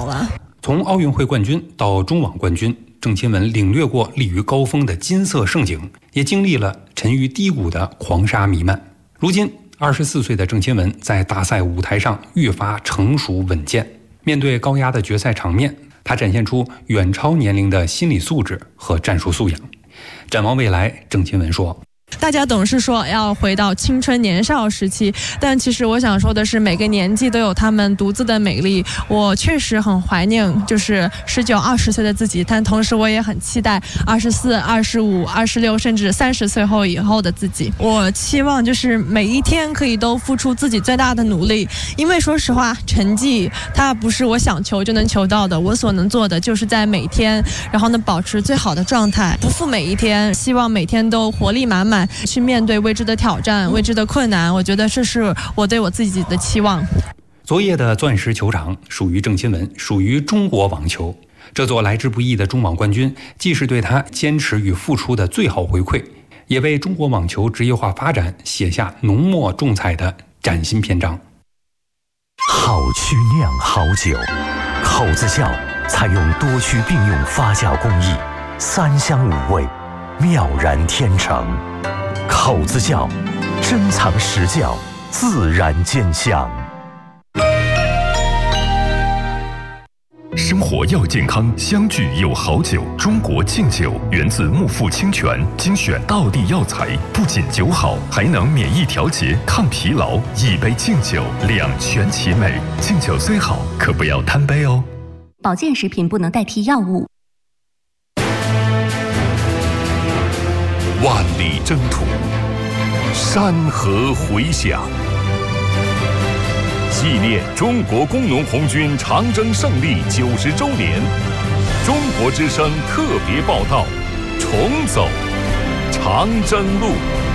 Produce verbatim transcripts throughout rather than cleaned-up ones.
了。 从奥运会冠军到中网冠军，郑钦文领略过立于高峰的金色盛景，也经历了沉于低谷的狂沙弥漫。如今二十四岁的郑钦文在大赛舞台上愈发成熟稳健，面对高压的决赛场面，他展现出远超年龄的心理素质和战术素养。展望未来，郑钦文说， 大家总是说要回到青春年少时期，但其实我想说的是，每个年纪都有他们独自的美丽。我确实很怀念就是十九、二十岁的自己，但同时我也很期待二十四、二十五、二十六，甚至三十岁后以后的自己。我期望就是每一天可以都付出自己最大的努力，因为说实话，成绩它不是我想求就能求到的。我所能做的就是在每天，然后呢保持最好的状态，不负每一天，希望每天都活力满满。去面对未知的挑战、未知的困难，我觉得这是我对我自己的期望。 昨夜的钻石球场属于郑钦文，属于中国网球。这座来之不易的中网冠军，既是对他坚持与付出的最好回馈，也为中国网球职业化发展写下浓墨重彩的崭新篇章。 好曲酿好酒，口子窖采用多区并用发酵工艺，三香五味，妙然天成。口子窖，珍藏实窖，自然见香。 生活要健康，相聚有好酒。中国敬酒源自木富清泉，精选道地药材，不仅酒好，还能免疫调节、抗疲劳。一杯敬酒，两全其美。敬酒虽好，可不要贪杯哦。 保健食品不能代替药物。 万里征途，山河回响。纪念中国工农红军长征胜利九十周年，中国之声特别报道：重走长征路。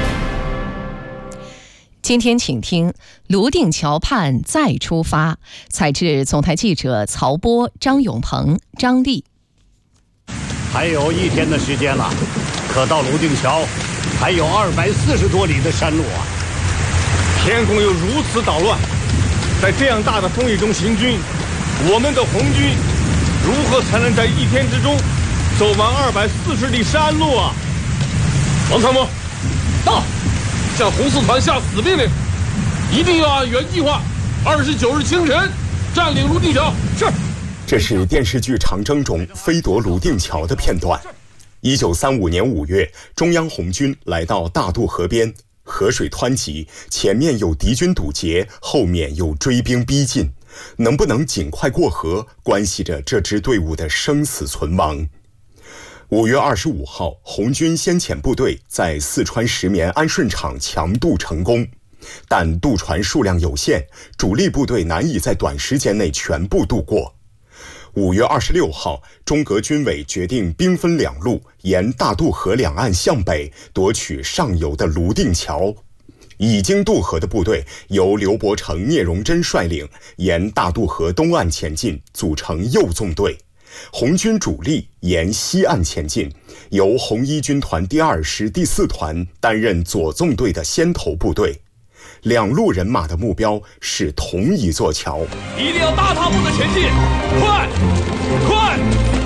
今天请听泸定桥畔再出发，采自总台记者曹波、张永鹏、张丽。 还有一天的时间了，可到泸定桥还有二百四十多里的山路啊！ 天空又如此捣乱，在这样大的风雨中行军，我们的红军如何才能在一天之中走完二百四十里山路啊？王参谋，到！向红四团下死命令，一定要按原计划，二十九日清晨占领泸定桥。是。 这是电视剧《长征》中飞夺泸定桥的片段。一九三五年五月，中央红军来到大渡河边，河水湍急，前面有敌军堵截，后面有追兵逼近，能不能尽快过河，关系着这支队伍的生死存亡。五月二十五号，红军先遣部队在四川石棉安顺场强渡成功，但渡船数量有限，主力部队难以在短时间内全部渡过。五月二十六号，中革军委决定兵分两路，沿大渡河两岸向北夺取上游的泸定桥。已经渡河的部队由刘伯承、聂荣臻率领，沿大渡河东岸前进，组成右纵队。红军主力沿西岸前进，由红一军团第二师第四团担任左纵队的先头部队。两路人马的目标是同一座桥， 一定要大踏步的前进，快快！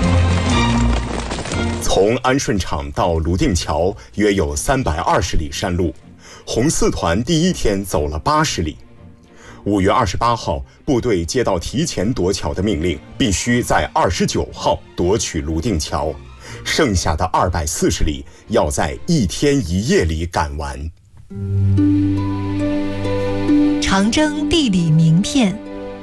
从安顺场到泸定桥约有三百二十里山路，红四团第一天走了八十里。五月二十八号，部队接到提前夺桥的命令，必须在二十九号夺取泸定桥，剩下的二百四十里要在一天一夜里赶完。 长征地理名片。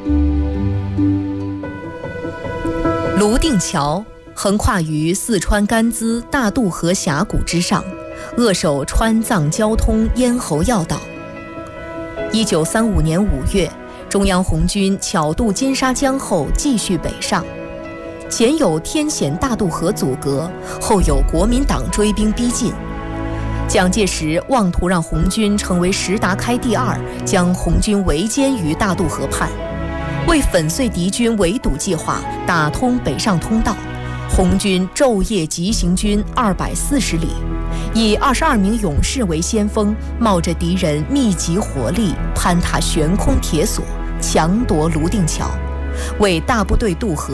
泸定桥横跨于四川甘孜大渡河峡谷之上，扼守川藏交通咽喉要道。一九三五年五月，中央红军巧渡金沙江后继续北上，前有天险大渡河阻隔，后有国民党追兵逼近。蒋介石妄图让红军成为石达开第二，将红军围歼于大渡河畔。为粉碎敌军围堵计划，打通北上通道，红军昼夜急行军二百四十里，以二十二名勇士为先锋，冒着敌人密集火力，攀塔悬空铁索，强夺泸定桥，为大部队渡河